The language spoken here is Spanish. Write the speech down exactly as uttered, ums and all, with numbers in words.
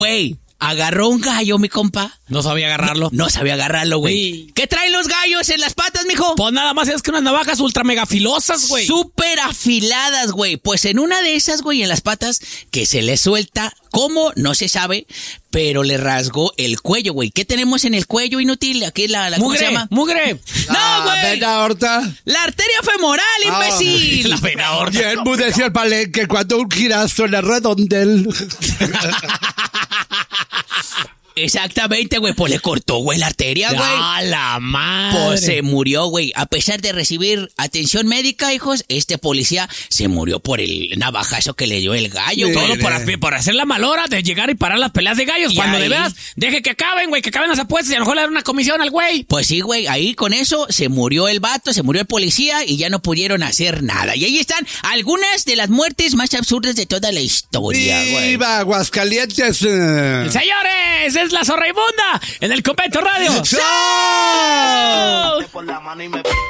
Güey, agarró un gallo, mi compa. No sabía agarrarlo. No, no sabía agarrarlo, güey. Sí. ¿Qué traen los gallos en las patas, mijo? Pues nada más es que unas navajas ultra mega filosas, güey. Súper afiladas, güey. Pues en una de esas, güey, en las patas, que se le suelta, ¿cómo? No se sabe, pero le rasgó el cuello, güey. ¿Qué tenemos en el cuello, inútil? Aquí la, la ¿cómo mugre, se llama? Mugre. No, güey. Vena aorta. La arteria femoral, imbécil. La vena aorta. Y enmudeció el palenque cuando un girazo le redondel. Exactamente, güey. Pues le cortó, güey, la arteria, güey. ¡A la madre! Pues se murió, güey. A pesar de recibir atención médica, hijos, este policía se murió por el navajazo que le dio el gallo, Sí, güey. Todo por, hacer- por hacer la malhora de llegar y parar las peleas de gallos. Y Cuando ahí- de veras, deje que acaben, güey, que acaben las apuestas y a lo mejor le dan una comisión al güey. Pues sí, güey, ahí con eso se murió el vato, se murió el policía y ya no pudieron hacer nada. Y ahí están algunas de las muertes más absurdas de toda la historia, güey. ¡Viva Aguascalientes! eh. Señores, es la Zorra Inmunda en el Convento Radio. ¡Chao! Por la mano y me